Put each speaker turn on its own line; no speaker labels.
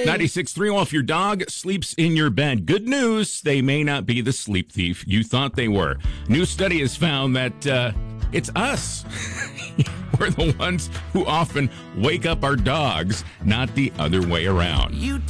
96.3. Well, if your dog sleeps in your bed, good news, they may not be the sleep thief you thought they were. New study has found that it's us. We're the ones who often wake up our dogs, not the other way around.